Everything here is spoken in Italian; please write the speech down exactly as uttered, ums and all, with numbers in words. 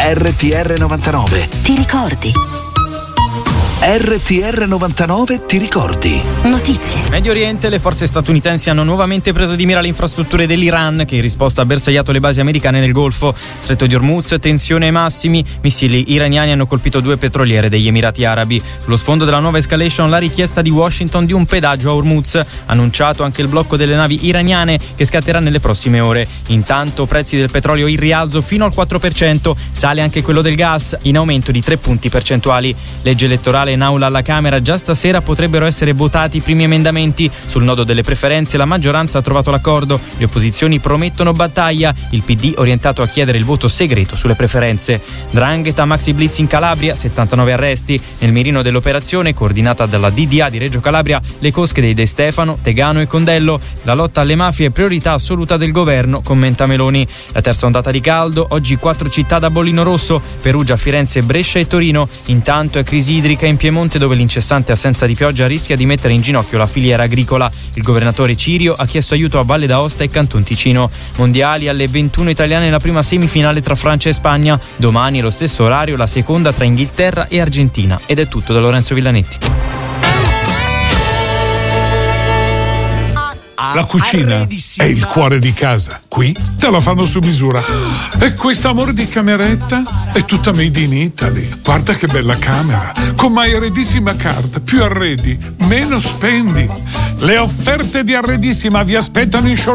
R T R novantanove. Ti ricordi? R T R novantanove ti ricordi? Notizie. Medio Oriente, le forze statunitensi hanno nuovamente preso di mira le infrastrutture dell'Iran, che in risposta ha bersagliato le basi americane nel Golfo. Stretto di Hormuz, tensione ai massimi, missili iraniani hanno colpito due petroliere degli Emirati Arabi. Sullo sfondo della nuova escalation la richiesta di Washington di un pedaggio a Hormuz, annunciato anche il blocco delle navi iraniane che scatterà nelle prossime ore. Intanto prezzi del petrolio in rialzo fino al quattro per cento, sale anche quello del gas in aumento di tre punti percentuali. Legge elettorale in aula alla Camera, già stasera potrebbero essere votati i primi emendamenti. Sul nodo delle preferenze la maggioranza ha trovato l'accordo, le opposizioni promettono battaglia, il P D orientato a chiedere il voto segreto sulle preferenze. 'Ndrangheta, maxi blitz in Calabria, settantanove arresti. Nel mirino dell'operazione, coordinata dalla D D A di Reggio Calabria, le cosche dei De Stefano, Tegano e Condello. La lotta alle mafie è priorità assoluta del governo, commenta Meloni. La terza ondata di caldo, oggi quattro città da bollino rosso: Perugia, Firenze, Brescia e Torino. Intanto è crisi idrica in Piemonte, dove l'incessante assenza di pioggia rischia di mettere in ginocchio la filiera agricola. Il governatore Cirio ha chiesto aiuto a Valle d'Aosta e Canton Ticino. Mondiali, alle ventuno italiane la prima semifinale tra Francia e Spagna. Domani allo stesso orario la seconda tra Inghilterra e Argentina. Ed è tutto da Lorenzo Villanetti. La cucina è il cuore di casa. Qui te la fanno su misura. E quest'amore di cameretta è tutta made in Italy. Guarda che bella camera. Con My Arredissima Card. Più arredi, meno spendi. Le offerte di Arredissima vi aspettano in showroom